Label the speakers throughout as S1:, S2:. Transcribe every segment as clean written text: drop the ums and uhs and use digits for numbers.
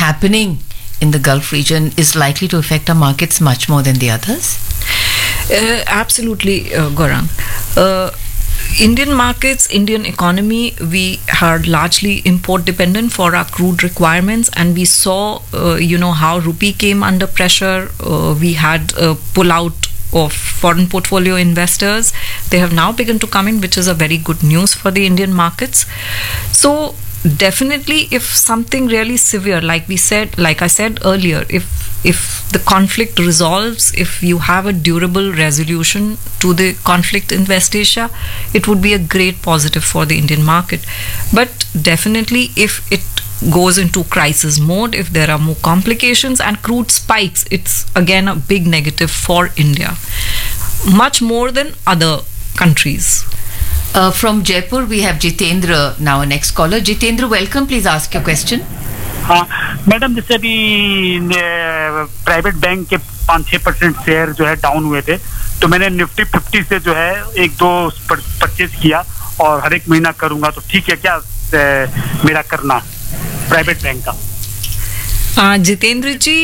S1: happening in the Gulf region is likely to affect our markets much more than the others?
S2: Absolutely, Gaurang. Indian markets, Indian economy, we are largely import dependent for our crude requirements, and we saw, how rupee came under pressure. We had pull out of foreign portfolio investors. They have now begun to come in, which is a very good news for the Indian markets. So definitely, if something really severe, like I said earlier, if the conflict resolves, if you have a durable resolution to the conflict in West Asia, it would be a great positive for the Indian market. But definitely, if it goes into crisis mode, if there are more complications and crude spikes, it's again a big negative for India, much more than other countries.
S1: From Jaipur, we have Jitendra now, our next caller. Jitendra, welcome. Please ask your question.
S3: हाँ madam, जैसे अभी private bank के 5-6% share जो है down हुए थे, तो मैंने निफ्टी 50 से जो है 1-2 परचेज किया और हर एक महीना करूंगा, तो ठीक है क्या मेरा करना प्राइवेट बैंक का?
S2: जितेंद्र जी,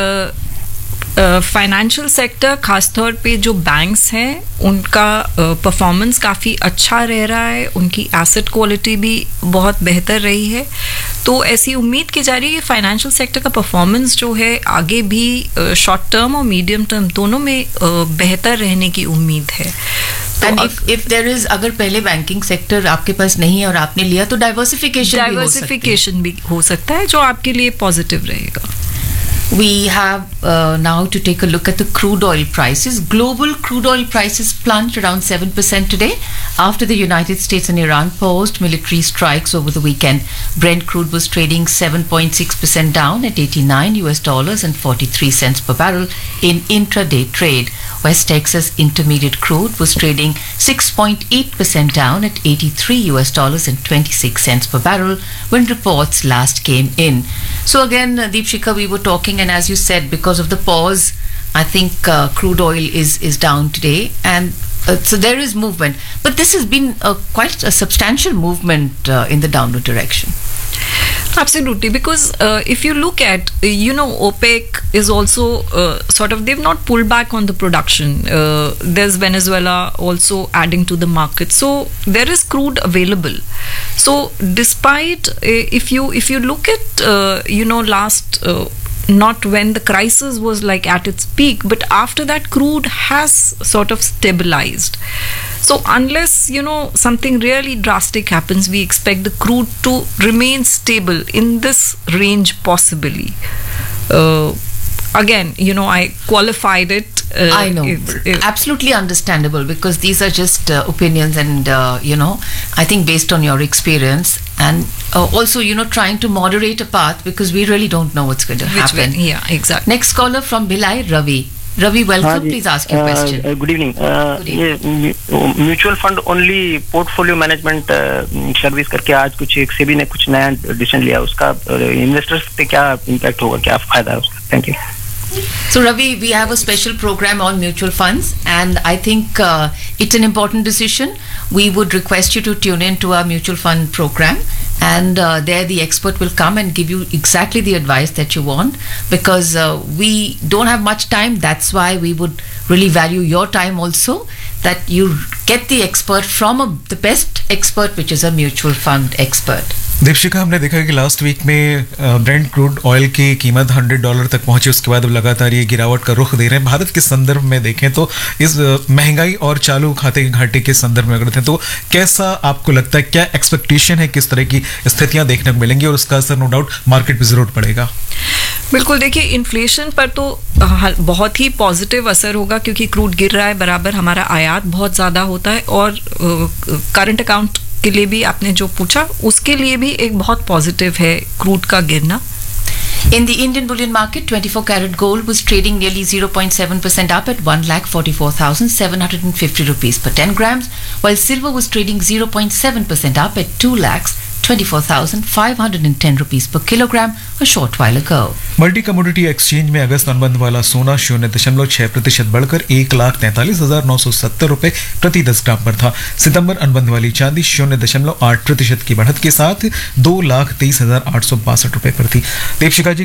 S2: फाइनेंशियल सेक्टर, खासतौर पे जो बैंक्स हैं, उनका परफॉर्मेंस काफ़ी अच्छा रह रहा है, उनकी एसेट क्वालिटी भी बहुत बेहतर रही है, तो ऐसी उम्मीद की जा रही है कि फाइनेंशियल सेक्टर का परफॉर्मेंस जो है आगे भी शॉर्ट टर्म और मीडियम टर्म दोनों में बेहतर रहने की उम्मीद है.
S1: And if there is, अगर पहले बैंकिंग सेक्टर आपके पास नहीं है और आपने लिया, तो डाइवर्सिफिकेशन
S2: भी हो सकता है जो आपके लिए पॉजिटिव रहेगा.
S1: We have now to take a look at the crude oil prices. Global crude oil prices plunged around 7% today after the United States and Iran paused military strikes over the weekend. Brent crude was trading 7.6% down at $89.43 per barrel in intraday trade. West Texas Intermediate crude was trading 6.8% down at $83.26 per barrel when reports last came in. So again, Deepshika, we were talking, and as you said, because of the pause, I think crude oil is down today, and so there is movement. But this has been quite a substantial movement in the downward direction.
S2: Absolutely, because if you look at, OPEC is also they've not pulled back on the production. There's Venezuela also adding to the market. So there is crude available. So despite, if you look at, last, not when the crisis was like at its peak, but after that crude has sort of stabilized. So unless, something really drastic happens, we expect the crude to remain stable in this range possibly. Again, I qualified it.
S1: I know. Absolutely understandable, because these are just opinions, and, I think based on your experience, and also, trying to moderate a path, because we really don't know what's going to happen.
S2: Yeah, exactly.
S1: Next caller from Bhilai, Ravi. Ravi, welcome. Please ask your question.
S4: Good evening. Mutual fund only portfolio management service करके आज कुछ एक सेबी ने कुछ नया decision लिया, उसका investors पे क्या इम्पैक्ट होगा, क्या फायदा है उसका? Thank you.
S1: So Ravi, we have a special program on mutual funds, and I think it's an important decision. We would request you to tune in to our mutual fund program, and there the expert will come and give you exactly the advice that you want, because we don't have much time. That's why we would really value your time also, that you get the expert from the best expert, which is a mutual fund expert.
S5: Deepshikha, हमने देखा कि last week में Brent crude oil की कीमत $100 तक पहुंची, उसके बाद अब लगातार ये गिरावट का रुख दे रहे हैं. भारत के संदर्भ में देखें तो इस महंगाई और चालू खाते के घाटे के संदर्भ में अगर देखें तो कैसा आपको लगता है, क्या एक्सपेक्टेशन है, किस तरह की स्थितियां देखने को मिलेंगी, और उसका असर नो डाउट मार्केट पे जरूर पड़ेगा?
S2: बिल्कुल, देखिए, इन्फ्लेशन पर तो बहुत ही पॉजिटिव असर होगा, क्योंकि क्रूड गिर रहा है, बराबर हमारा आयात बहुत ज़्यादा होता है, और करंट अकाउंट के लिए भी आपने जो पूछा, उसके लिए भी एक बहुत पॉजिटिव है क्रूड का गिरना.
S1: In the Indian bullion market, 24 karat gold was trading nearly 0.7% up at 1,44,750 rupees per 10 grams, while silver was trading 0.7% up at 2,24,510 rupees per kilogram a short while ago.
S5: Multi commodity exchange में अगस्त अनुबंध वाला सोना 0.6% बढ़कर 1,43,970 रुपए प्रति 10 ग्राम पर था. सितंबर अनुबंध वाली चांदी 0.8% की बढ़त के साथ 2,23,862 रुपए पर थी. दीपशिका जी,